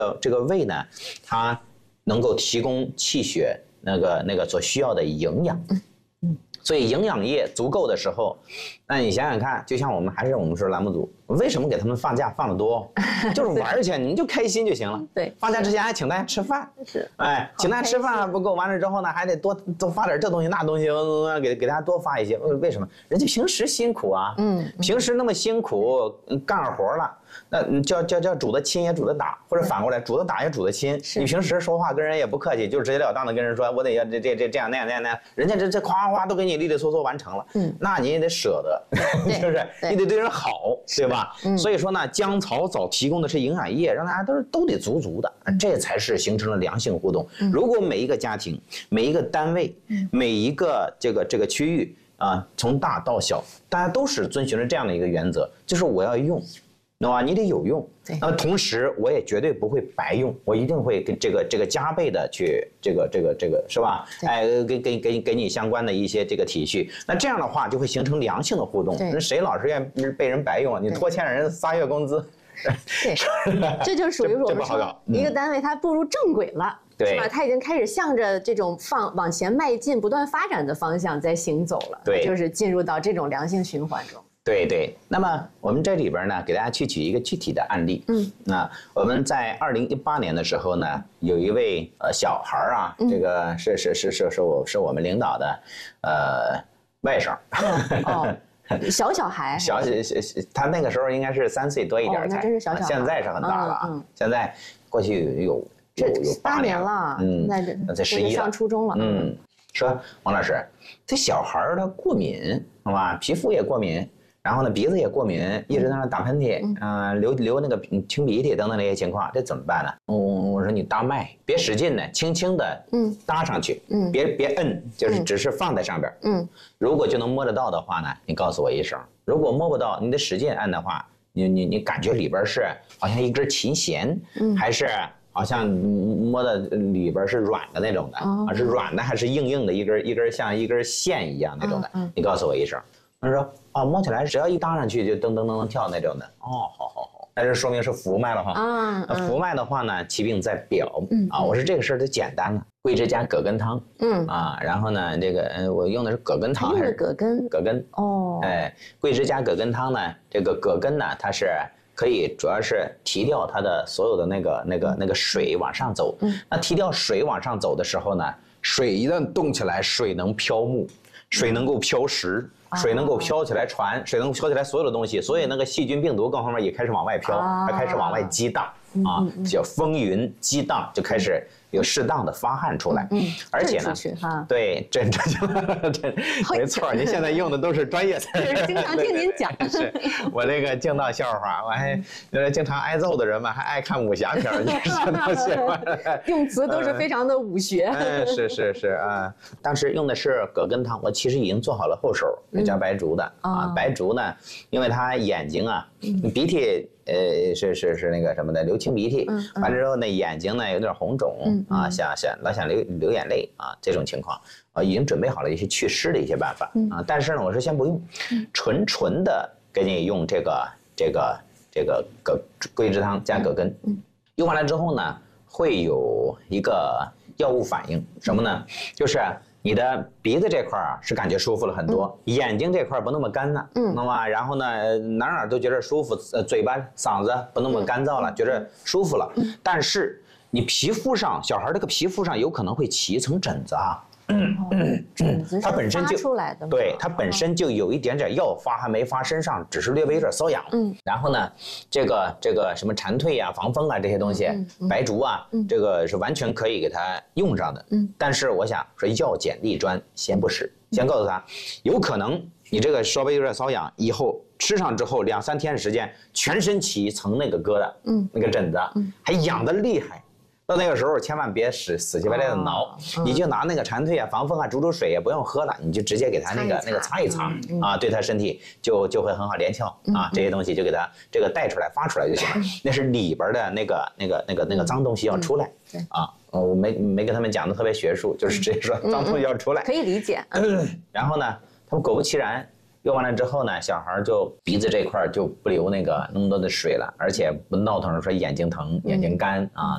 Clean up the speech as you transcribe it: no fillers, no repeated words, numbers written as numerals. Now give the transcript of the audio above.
这个胃呢，它能够提供气血那个所需要的营养。所以营养液足够的时候，那你想想看，就像我们说栏目组，为什么给他们放假放得多？就是玩去，你们就开心就行了。 对， 放假之前还请大家吃饭， 是， 请大家吃饭还不够，完了之后呢，还得多发点这东西那东西，给大家多发一些。为什么？人家平时辛苦啊，平时那么辛苦干活了。那叫煮的亲也煮的打，或者反过来煮的打也煮的亲。你平时说话跟人也不客气，就直截了当的跟人说，我得要这样那样，人家这夸都给你利利索索完成了，那你也得舍得，是不是？你得对人好，对吧？所以说呢，姜草早提供的是营养液，让大家都得足足的，这才是形成了良性互动。如果每一个家庭、每一个单位、每一个这个区域啊，从大到小，大家都是遵循着这样的一个原则，就是我要用。那么你得有用，那么同时我也绝对不会白用，我一定会跟这个加倍的去这个是吧？哎，给你相关的一些这个体恤，那这样的话就会形成良性的互动。那谁老是愿意被人白用啊？你拖欠人3月工资， 对，这就属于我们说一个单位它步入正轨了。是吧？它已经开始向着这种往前迈进、不断发展的方向在行走了，就是进入到这种良性循环中。 对，那么我们这里边呢，给大家去举一个具体的案例。那我们在2018年的时候呢，有一位小孩啊，这个是我们领导的外甥。 小孩， 他那个时候应该是3岁多一点才， 那真是小孩， 现在是很大了啊。现在过去有8年了，那才11了， 上初中了。 说王老师，这小孩他过敏，好吧，皮肤也过敏。然后呢，鼻子也过敏，一直在那打喷嚏，流那个清鼻涕等等这些情况，这怎么办呢？我说你搭脉，别使劲的，轻轻的搭上去，别摁，就是只是放在上边，如果就能摸得到的话呢，你告诉我一声；如果摸不到，你得使劲按的话，你感觉里边是好像一根琴弦，还是好像摸的里边是软的那种的，是软的还是硬硬的一根像一根线一样那种的，你告诉我一声。他说摸起来只要一搭上去就噔噔噔噔跳那种的。好，但是说明是浮脉了哈。浮脉的话呢，其病在表我说这个事儿就简单了，桂枝加葛根汤。然后呢，这个我用的是葛根汤还是葛根？桂枝加葛根汤呢，这个葛根呢，它是可以主要是提掉它的所有的那个水往上走。那提掉水往上走的时候呢，水一旦动起来，水能漂木，水能够漂石。水能够飘起来船，水能够飘起来所有的东西，所以那个细菌病毒各方面也开始往外飘，它开始往外激荡叫风云激荡，就开始有适当的发汗出来。而且呢，对，这没错，您现在用的都是专业词， 经常听您讲。 是我这个净道笑话，我还经常挨揍的人嘛，还爱看武侠片，相当喜欢。 用词都是非常的武学。 是啊，当时用的是葛根汤，我其实已经做好了后手，加白术的白术呢，因为他眼睛啊，鼻涕是那个什么的，流清鼻涕，完了之后呢，眼睛呢有点红肿老想流眼泪这种情况已经准备好了一些祛湿的一些办法但是呢，我说先不用，纯的给你用这个桂枝汤加葛根，用完了之后呢，会有一个药物反应，什么呢？就是你的鼻子这块是感觉舒服了很多，眼睛这块不那么干了，那么然后呢，哪都觉得舒服，嘴巴嗓子不那么干燥了，觉得舒服了。但是你皮肤上，小孩这个皮肤上有可能会起一层疹子疹子它本身就出来的， 对，它本身就有一点点药发还没发身上，只是略微有点瘙痒。然后呢，这个什么蝉蜕啊、防风啊这些东西，白术啊，这个是完全可以给它用上的。但是我想说，药简利专，先不使，先告诉他，有可能你这个稍微有点瘙痒，以后吃上之后2-3天的时间，全身起一层那个疙瘩，那个疹子，还痒得厉害。到那个时候千万别死乞白赖的挠，你就拿那个蝉蜕啊、防风啊、煮水也不用喝了，你就直接给他那个擦一擦对他身体就会很好，连翘这些东西就给他这个带出来发出来就行了。那是里边的那个脏东西要出来我没跟他们讲的特别学术，就是直接说脏东西要出来， 可以理解。 然后呢，他们果不其然。用完了之后呢，小孩就鼻子这块就不流那么多的水了，而且不闹腾说眼睛疼、眼睛干